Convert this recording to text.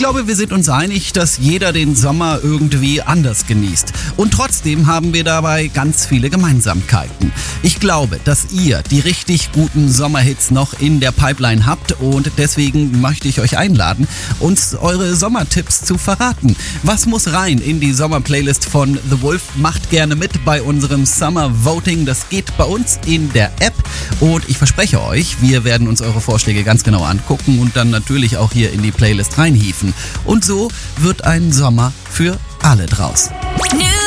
glaube, wir sind uns einig, dass jeder den Sommer irgendwie anders genießt. Und trotzdem haben wir dabei ganz viele Gemeinsamkeiten. Ich glaube, dass ihr die richtig guten Sommerhits noch in der Pipeline habt und deswegen möchte ich euch einladen, uns eure Sommertipps zu verraten. Was muss rein in die Sommerplaylist von The Wolf? Macht gerne mit bei unserem Summer Voting. Das geht bei uns in der App und ich verspreche euch, wir werden uns eure Vorschläge ganz genau angucken und dann natürlich auch hier in die Playlist reinhieven. Und so wird ein Sommer für alle draus.